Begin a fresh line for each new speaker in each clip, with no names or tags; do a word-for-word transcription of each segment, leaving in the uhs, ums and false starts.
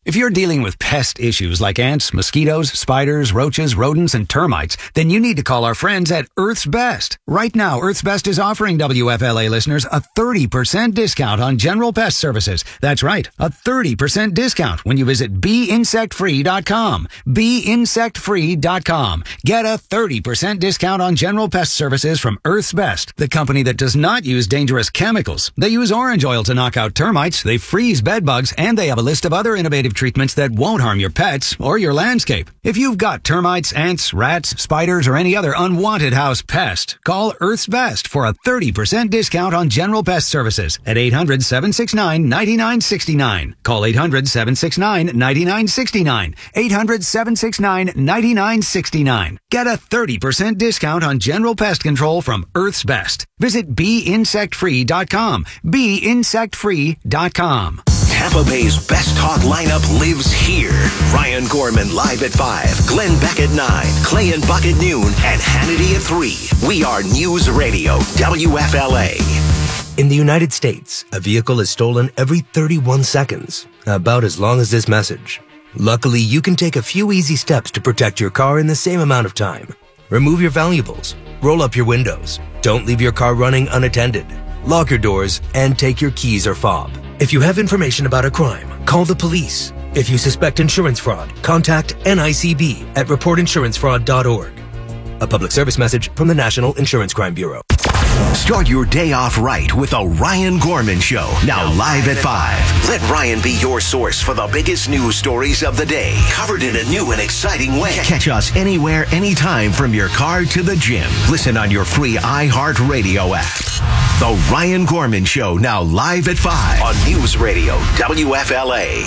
If you're dealing with pest issues like ants, mosquitoes, spiders, roaches, rodents, and termites, then you need to call our friends at Earth's Best. Right now, Earth's Best is offering W F L A listeners a thirty percent discount on general pest services. That's right, a thirty percent discount when you visit bee insect free dot com. bee insect free dot com. Get a thirty percent discount on general pest services from Earth's Best, the company that does not use dangerous chemicals. They use orange oil to knock out termites, they freeze bed bugs, and they have a list of other innovative treatments that won't harm your pets or your landscape. If you've got termites, ants, rats, spiders, or any other unwanted house pest, call Earth's Best for a thirty percent discount on general pest services at eight hundred, seven six nine, nine nine six nine. Call eight hundred, seven six nine, nine nine six nine. eight hundred, seven six nine, nine nine six nine. Get a thirty percent discount on general pest control from Earth's Best. Visit bee insect free dot com. bee insect free dot com.
Tampa Bay's best talk lineup lives here. Ryan Gorman live at five, Glenn Beck at nine, Clay and Buck at noon, and Hannity at three. We are News Radio W F L A.
In the United States, a vehicle is stolen every thirty-one seconds, about as long as this message. Luckily, you can take a few easy steps to protect your car in the same amount of time. Remove your valuables, roll up your windows, don't leave your car running unattended, lock your doors, and take your keys or fob. If you have information about a crime, call the police. If you suspect insurance fraud, contact N I C B at report insurance fraud dot org. A public service message from the National Insurance Crime Bureau.
Start your day off right with a Ryan Gorman Show. Now live at five. Let Ryan be your source for the biggest news stories of the day, covered in a new and exciting way. Catch us anywhere, anytime, from your car to the gym. Listen on your free iHeartRadio app. The Ryan Gorman Show, now live at five on News Radio W F L A.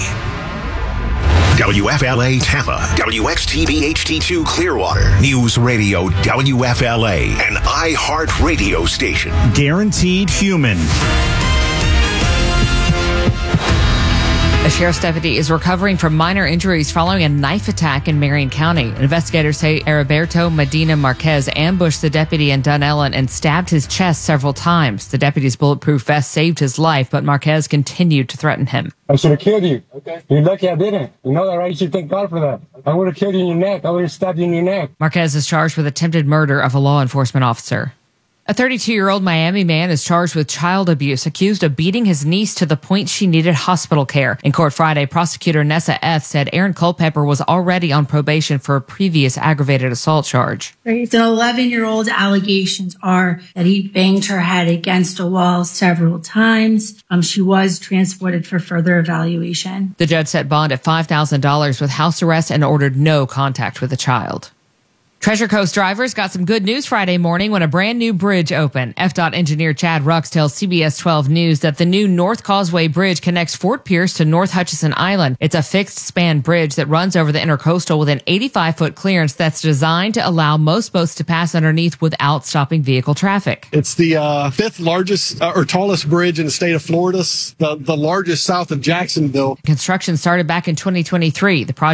W F L A Tampa, W X T V H D two Clearwater, News Radio W F L A, an iHeart radio station.
Guaranteed human.
A sheriff's deputy is recovering from minor injuries following a knife attack in Marion County. Investigators say Heriberto Medina Marquez ambushed the deputy in Dunellen and stabbed his chest several times. The deputy's bulletproof vest saved his life, but Marquez continued to threaten him.
I should have killed you. Okay. You're lucky I didn't. You know that, right? You should thank God for that. I would have killed you in your neck. I would have stabbed you in your neck.
Marquez is charged with attempted murder of a law enforcement officer. A thirty-two-year-old Miami man is charged with child abuse, accused of beating his niece to the point she needed hospital care. In court Friday, prosecutor Nessa F. said Aaron Culpepper was already on probation for a previous aggravated assault charge.
The eleven-year-old allegations are that he banged her head against a wall several times. Um, she was transported for further evaluation.
The judge set bond at five thousand dollars with house arrest and ordered no contact with the child. Treasure Coast drivers got some good news Friday morning when a brand new bridge opened. F DOT engineer Chad Rux tells C B S twelve News that the new North Causeway Bridge connects Fort Pierce to North Hutchison Island. It's a fixed-span bridge that runs over the intercoastal with an eighty-five foot clearance that's designed to allow most boats to pass underneath without stopping vehicle traffic.
It's the uh, fifth largest uh, or tallest bridge in the state of Florida, the, the largest south of Jacksonville.
Construction started back in twenty twenty-three. The project